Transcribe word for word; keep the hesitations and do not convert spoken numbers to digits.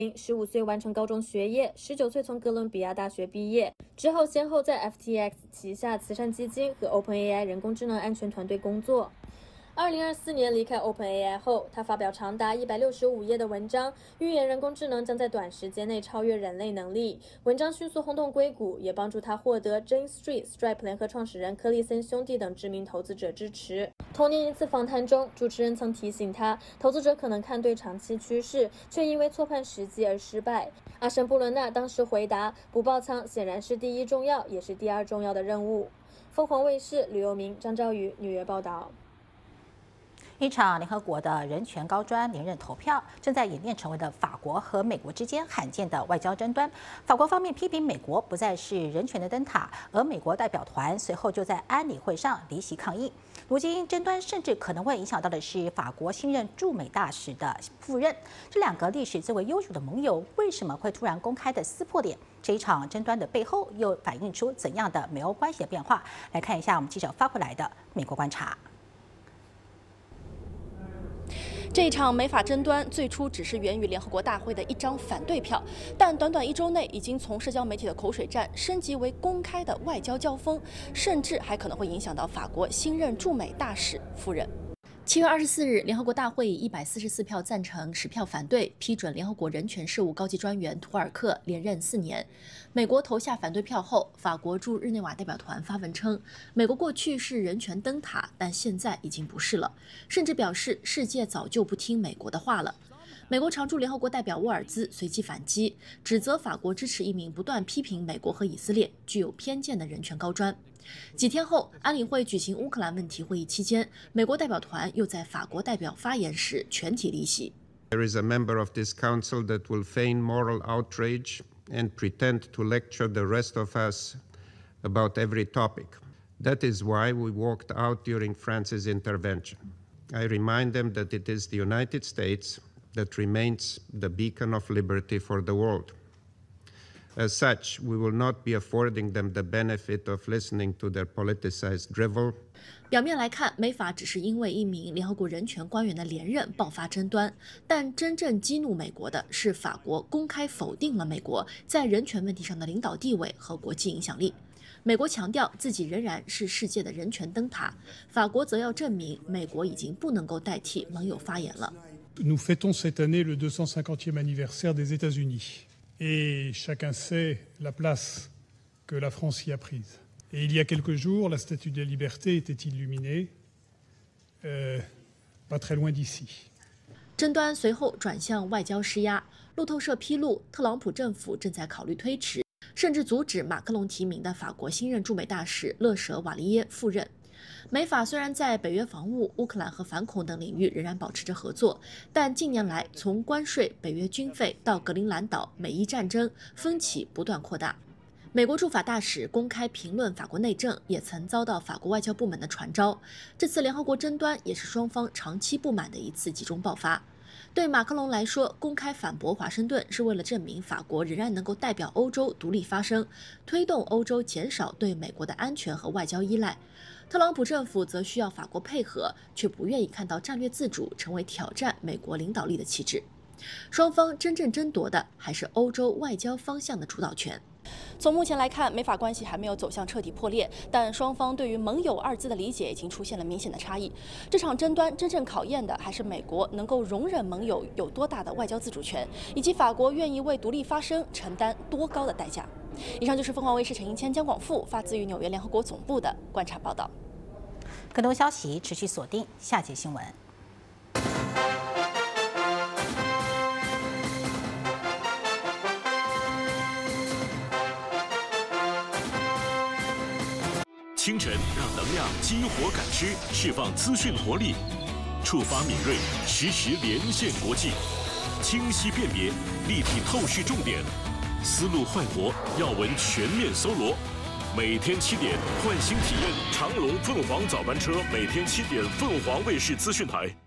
十五岁完成高中学业，十九岁从哥伦比亚大学毕业，之后先后在 F T X 旗下慈善基金和 OpenAI 人工智能安全团队工作。二零二四年离开 OpenAI 后，他发表长达一百六十五页的文章，预言人工智能将在短时间内超越人类能力。文章迅速轰动硅谷，也帮助他获得 Jane Street、Stripe 联合创始人柯利森兄弟等知名投资者支持。同年一次访谈中，主持人曾提醒他，投资者可能看对长期趋势，却因为错判时机而失败。阿什布伦纳当时回答，不爆仓显然是第一重要，也是第二重要的任务。凤凰卫视吕佑明、张兆宇纽约报道。 一场联合国的人权高专连任投票正在演变成为了法国和美国之间罕见的外交争端。法国方面批评美国不再是人权的灯塔，而美国代表团随后就在安理会上离席抗议。如今争端甚至可能会影响到的是法国新任驻美大使的赴任。这两个历史最为悠久的盟友为什么会突然公开的撕破脸？这一场争端的背后又反映出怎样的美欧关系的变化？来看一下我们记者发回来的美国观察。 这一场美法争端最初只是源于联合国大会的一张反对票，但短短一周内已经从社交媒体的口水战升级为公开的外交交锋，甚至还可能会影响到法国新任驻美大使夫人。七月二十四日，联合国大会以一百四十四票赞成、十票反对，批准联合国人权事务高级专员图尔克连任四年。美国投下反对票后，法国驻日内瓦代表团发文称，美国过去是人权灯塔，但现在已经不是了，甚至表示世界早就不听美国的话了。美国常驻联合国代表沃尔兹随即反击，指责法国支持一名不断批评美国和以色列、具有偏见的人权高专。几天后，安理会举行乌克兰问题会议期间，美国代表团又在法国代表发言时全体离席。 There is a member of this council that will feign moral outrage and pretend to lecture the rest of us about every topic. That is why we walked out during France's intervention. I remind them that it is the United States that remains the beacon of liberty for the world. As such, we will not be affording them the benefit of listening to their politicized drivel. 表面来看，美法只是因为一名联合国人权官员的连任爆发争端，但真正激怒美国的是法国公开否定了美国在人权问题上的领导地位和国际影响力。美国强调自己仍然是世界的人权灯塔，法国则要证明美国已经不能够代替盟友发言了。 Nous fêtons cette année le deux cent cinquantième anniversaire des États-Unis. Et chacun sait la place que la France y a prise. Et il y a quelques jours, la Statue de la Liberté était illuminée, euh, pas très loin d'ici. 争端随后转向外交施压。路透社披露，特朗普政府正在考虑推迟，甚至阻止马克龙提名的法国新任驻美大使勒舍瓦利耶赴任。美法虽然在北约防务、乌克兰和反恐等领域仍然保持着合作，但近年来从关税、北约军费到格陵兰岛、美伊战争，分歧不断扩大。美国驻法大使公开评论法国内政，也曾遭到法国外交部门的传召。这次联合国争端也是双方长期不满的一次集中爆发。对马克龙来说，公开反驳华盛顿是为了证明法国仍然能够代表欧洲独立发声，推动欧洲减少对美国的安全和外交依赖。特朗普政府则需要法国配合，却不愿意看到战略自主成为挑战美国领导力的旗帜。双方真正争夺的还是欧洲外交方向的主导权。从目前来看，美法关系还没有走向彻底破裂，但双方对于盟友二字的理解已经出现了明显的差异。这场争端真正考验的还是美国能够容忍盟友有多大的外交自主权，以及法国愿意为独立发声承担多高的代价。以上就是凤凰卫视陈英谦、江广富发自于纽约联合国总部的观察报道。 更多消息持续锁定下节新闻。 清晨让能量激活感知，释放资讯活力，触发敏锐，实时连线国际，清晰辨别，立体透视重点，思路快活，要闻全面搜罗。每天七点，换新体验长龙凤凰早班车，每天七点，凤凰卫视资讯台。